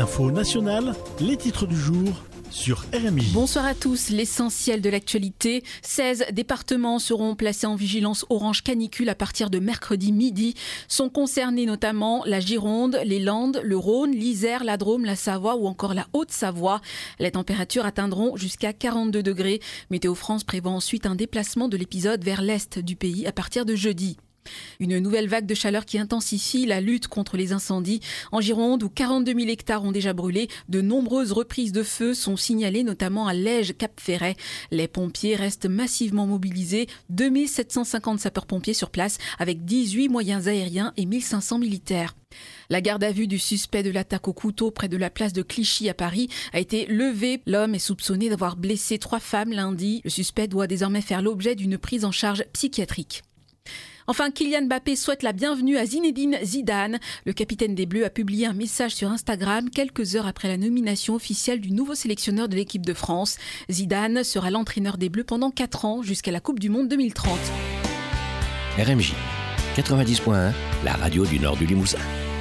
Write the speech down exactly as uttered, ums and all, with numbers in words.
L'info nationale, les titres du jour sur R M J. Bonsoir à tous, l'essentiel de l'actualité. seize départements seront placés en vigilance orange canicule à partir de mercredi midi. Sont concernés notamment la Gironde, les Landes, le Rhône, l'Isère, la Drôme, la Savoie ou encore la Haute-Savoie. Les températures atteindront jusqu'à quarante-deux degrés. Météo France prévoit ensuite un déplacement de l'épisode vers l'est du pays à partir de jeudi. Une nouvelle vague de chaleur qui intensifie la lutte contre les incendies. En Gironde, où quarante-deux mille hectares ont déjà brûlé, de nombreuses reprises de feu sont signalées, notamment à Lège-Cap-Ferret. Les pompiers restent massivement mobilisés. deux mille sept cent cinquante sapeurs-pompiers sur place, avec dix-huit moyens aériens et mille cinq cents militaires. La garde à vue du suspect de l'attaque au couteau près de la place de Clichy à Paris a été levée. L'homme est soupçonné d'avoir blessé trois femmes lundi. Le suspect doit désormais faire l'objet d'une prise en charge psychiatrique. Enfin, Kylian Mbappé souhaite la bienvenue à Zinedine Zidane. Le capitaine des Bleus a publié un message sur Instagram quelques heures après la nomination officielle du nouveau sélectionneur de l'équipe de France. Zidane sera l'entraîneur des Bleus pendant quatre ans jusqu'à la Coupe du Monde deux mille trente. R M J quatre-vingt-dix point un, la radio du Nord du Limousin.